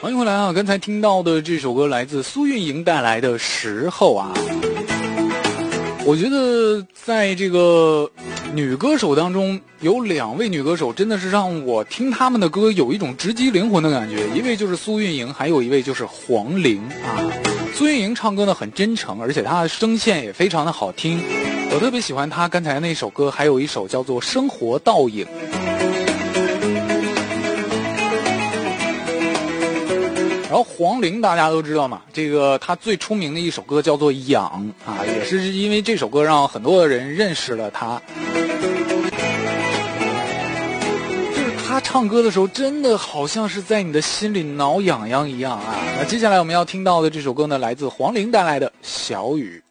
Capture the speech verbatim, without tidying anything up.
欢迎回来啊！刚才听到的这首歌来自苏运莹带来的《时候》啊。我觉得在这个女歌手当中，有两位女歌手真的是让我听她们的歌有一种直击灵魂的感觉。一位就是苏运莹，还有一位就是黄龄啊。苏运莹唱歌呢很真诚，而且她的声线也非常的好听。我特别喜欢她刚才那首歌，还有一首叫做《生活倒影》。然后黄龄大家都知道嘛，这个她最出名的一首歌叫做《痒》啊，也是因为这首歌让很多的人认识了她。就是她唱歌的时候，真的好像是在你的心里挠痒痒一样啊。那接下来我们要听到的这首歌呢，来自黄龄带来的《小雨》。